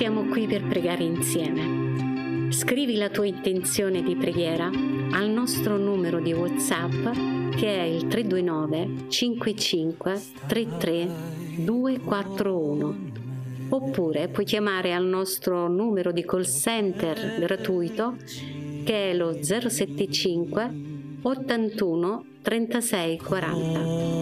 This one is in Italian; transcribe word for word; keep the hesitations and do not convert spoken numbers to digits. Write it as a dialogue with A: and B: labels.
A: Siamo qui per pregare insieme. Scrivi la tua intenzione di preghiera al nostro numero di WhatsApp che è il tre due nove cinque cinque tre tre due quattro uno, oppure puoi chiamare al nostro numero di call center gratuito che è lo zero sette cinque ottantuno trentasei quaranta.